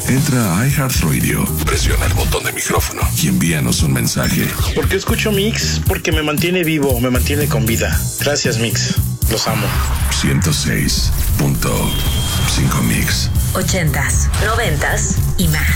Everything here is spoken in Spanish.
Entra a iHeartRadio, presiona el botón de micrófono y envíanos un mensaje. ¿Por qué escucho Mix? Porque me mantiene vivo, me mantiene con vida. Gracias, Mix. Los amo. 106.5 Mix. 80s, 90s y más.